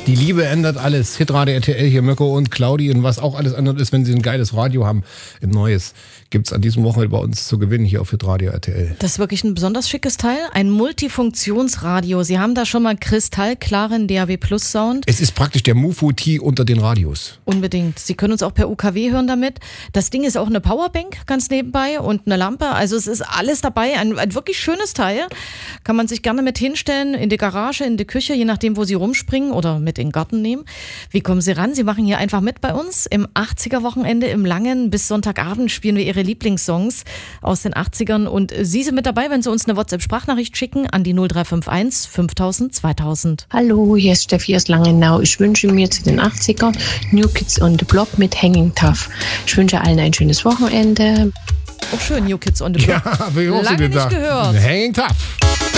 Die Liebe ändert alles. Hitradio RTL hier, Mirko und Claudi und was auch alles ändert ist, wenn sie ein geiles Radio haben, ein neues, gibt's an diesem Wochenende bei uns zu gewinnen hier auf Hitradio RTL. Das ist wirklich ein besonders schickes Teil, ein Multifunktionsradio. Sie haben da schon mal kristallklaren DAB Plus Sound. Es ist praktisch der Mufu-T unter den Radios. Unbedingt. Sie können uns auch per UKW hören damit. Das Ding ist auch eine Powerbank ganz nebenbei und eine Lampe. Also es ist alles dabei. Ein wirklich schönes Teil. Kann man sich gerne mit hinstellen, in die Garage, in die Küche, je nachdem, wo Sie rumspringen oder mit in den Garten nehmen. Wie kommen Sie ran? Sie machen hier einfach mit bei uns. Im 80er-Wochenende im Langen bis Sonntagabend spielen wir Ihre Lieblingssongs aus den 80ern. Und Sie sind mit dabei, wenn Sie uns eine WhatsApp-Sprachnachricht schicken an die 0351 5000 2000. Hallo, hier ist Steffi aus Langenau. Ich wünsche mir zu den 80ern New Kids on the Block mit Hanging Tough. Ich wünsche allen ein schönes Wochenende. Auch schön, New Kids on the Block. Ja, habe ich auch so Lange gedacht. nicht gehört. Hanging Tough.